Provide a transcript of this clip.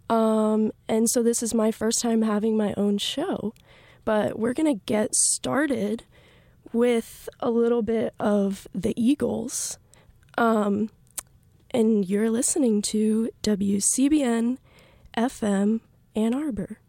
And so this is my first time having my own show. But we're going to get started with a little bit of the Eagles. And you're listening to WCBN FM Ann Arbor.